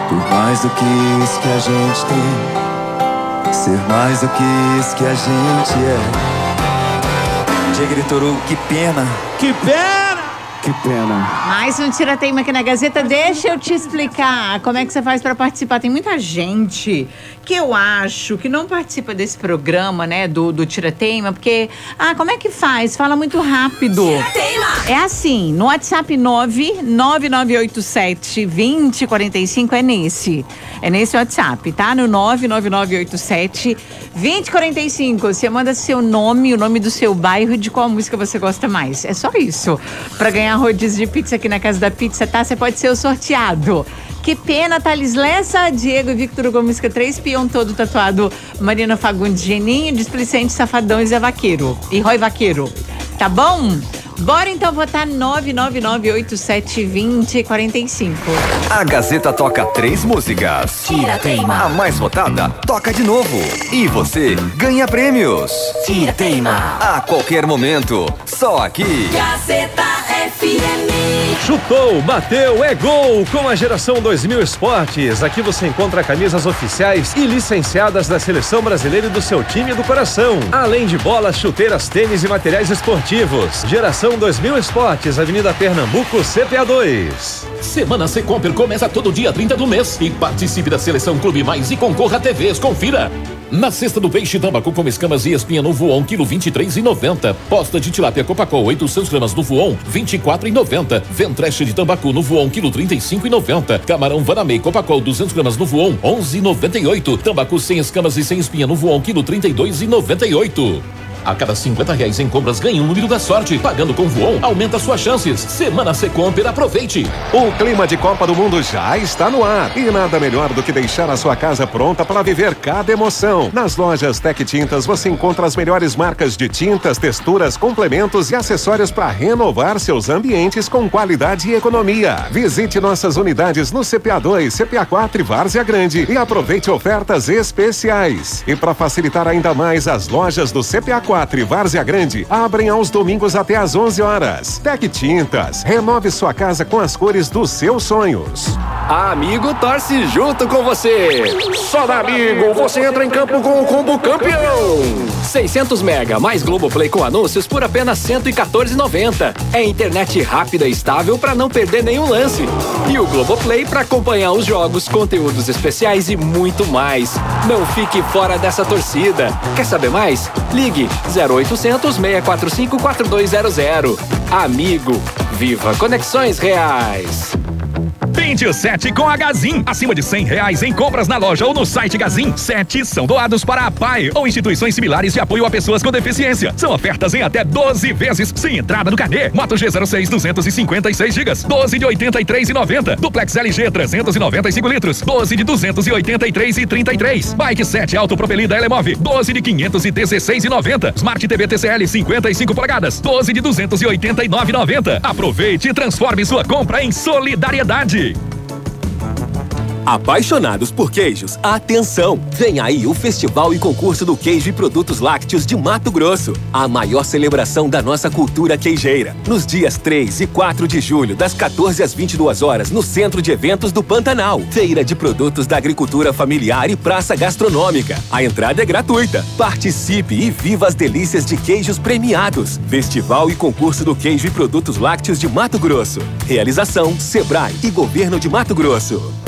Por mais do que isso que a gente tem, ser mais do que isso que a gente é. Diego Editor, que pena. Que pena! Que pena. Mais um Tira-Teima aqui na Gazeta. Deixa eu te explicar como é que você faz pra participar. Tem muita gente que eu acho que não participa desse programa, né, do Tira-Teima, porque, como é que faz? Fala muito rápido. Tira-Teima! É assim, no WhatsApp 99987-2045 é nesse WhatsApp, tá? No 99987-2045. Você manda seu nome, o nome do seu bairro e de qual música você gosta mais. É só isso. Pra ganhar rodízio de pizza aqui na Casa da Pizza, tá? Você pode ser o sorteado. Que pena, Thales Lessa, Diego e Victor Hugo, música 3, peão todo tatuado, Marina Fagundes, Geninho, Displicente, Safadão e Zé Vaqueiro. E Roy Vaqueiro. Tá bom? Bora então votar 99987-2045. A Gazeta toca 3 músicas. Tira-Teima. A mais votada toca de novo. E você ganha prêmios. Tira-Teima. A qualquer momento, só aqui. Gazeta FM. Chutou, bateu, é gol! Com a Geração 2000 Esportes. Aqui você encontra camisas oficiais e licenciadas da Seleção Brasileira e do seu time do coração. Além de bolas, chuteiras, tênis e materiais esportivos. Geração 2000 Esportes, Avenida Pernambuco, CPA 2. Semana Secomper começa todo dia 30 do mês e participe da Seleção Clube Mais e concorra a TVs. Confira! Na cesta do peixe, tambacu com escamas e espinha no voon, quilo 23,90. Posta de tilápia Copacol, 800 gramas no voon, 24,90. Ventreche de tambacu no voon, quilo 35,90. Camarão Vanamei Copacol, 200 gramas no voon, 11,98. Tambacu sem escamas e sem espinha no voon, quilo 32,98. A cada R$50 em compras, ganhe um número da sorte. Pagando com Voon, aumenta suas chances. Semana Secomper, aproveite. O clima de Copa do Mundo já está no ar. E nada melhor do que deixar a sua casa pronta para viver cada emoção. Nas lojas Tec Tintas você encontra as melhores marcas de tintas, texturas, complementos e acessórios para renovar seus ambientes com qualidade e economia. Visite nossas unidades no CPA 2, CPA 4 e Várzea Grande e aproveite ofertas especiais. E para facilitar ainda mais, as lojas do CPA 4 e Várzea Grande abrem aos domingos até às 11 horas. Tec Tintas, renove sua casa com as cores dos seus sonhos. A Amigo torce junto com você. Só da Amigo você entra em campo com o combo campeão. 600 mega mais Globoplay com anúncios por apenas R$114,90. É internet rápida e estável para não perder nenhum lance. E o Globoplay para acompanhar os jogos, conteúdos especiais e muito mais. Não fique fora dessa torcida. Quer saber mais? Ligue 0800 645 4200. Amigo, viva conexões reais. Pente o 7 com a Gazin. Acima de R$100 em compras na loja ou no site Gazin, 7 são doados para a PAI ou instituições similares de apoio a pessoas com deficiência. São ofertas em até 12 vezes, sem entrada no carnê. Moto G06 256 GB, 12 de R$83,90. Duplex LG 395 litros, 12 de R$283,33. Bike 7 autopropelida Elemove, 12 de R$516,90. Smart TV TCL 55 polegadas, 12 de R$289,90. Aproveite e transforme sua compra em solidariedade. Apaixonados por queijos, atenção! Vem aí o Festival e Concurso do Queijo e Produtos Lácteos de Mato Grosso. A maior celebração da nossa cultura queijeira. Nos dias 3 e 4 de julho, das 14 às 22 horas, no Centro de Eventos do Pantanal. Feira de produtos da agricultura familiar e praça gastronômica. A entrada é gratuita. Participe e viva as delícias de queijos premiados. Festival e Concurso do Queijo e Produtos Lácteos de Mato Grosso. Realização: Sebrae e Governo de Mato Grosso.